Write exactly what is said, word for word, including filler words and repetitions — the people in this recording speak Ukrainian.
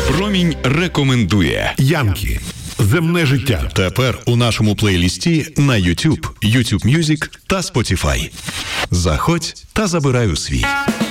Промінь рекомендує Янкі. Земне життя. тепер у нашому плейлісті на YouTube, YouTube Music та Spotify. Заходь та забирай у свій.